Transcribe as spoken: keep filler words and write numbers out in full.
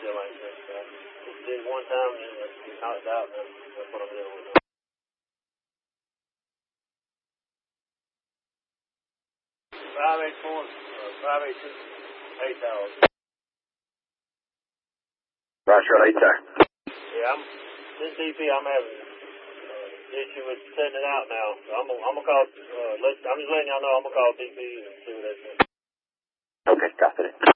still ain't fixed that. Just did it one time and then it knocked out, and that's what I'm dealing with. Five eight four, uh, five eight two, eight thousand. Roger, eight there. Yeah, I'm, this D P I'm having uh, issue with setting it out now. So I'm gonna I'm gonna call. Uh, let, I'm just letting y'all know I'm gonna call D P and see what they say. Okay, copy it.